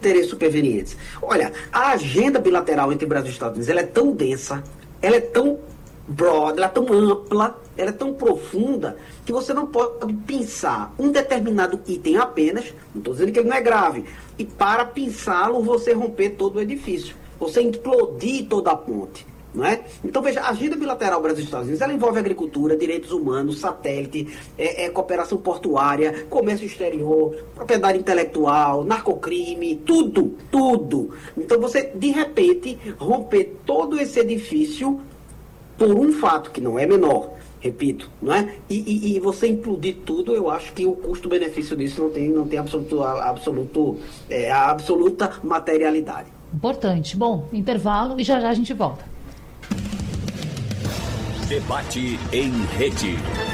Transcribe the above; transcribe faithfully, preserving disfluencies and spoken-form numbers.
interesses supervenientes. Olha, a agenda bilateral entre Brasil e Estados Unidos, ela é tão densa, ela é tão broad, ela é tão ampla, ela é tão profunda, que você não pode pensar um determinado item apenas, não estou dizendo que ele não é grave, e para pensá-lo você romper todo o edifício, você implodir toda a ponte. Não é? Então, veja, a agenda bilateral Brasil e Estados Unidos, ela envolve agricultura, direitos humanos, satélite, é, é, cooperação portuária, comércio exterior, propriedade intelectual, narcocrime, tudo, tudo. Então, você, de repente, romper todo esse edifício por um fato que não é menor, repito, não é? E, e, e você implodir tudo, eu acho que o custo-benefício disso não tem, não tem absoluto, absoluto, é, a absoluta materialidade. Importante. Bom, intervalo e já já a gente volta. Debate em rede.